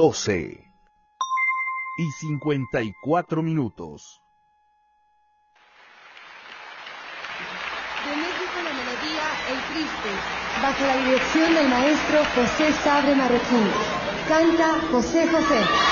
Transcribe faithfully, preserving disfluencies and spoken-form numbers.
doce y cincuenta y cuatro minutos. De México la melodía El Triste, bajo la dirección del maestro José Sabre Marroquín. Canta José José.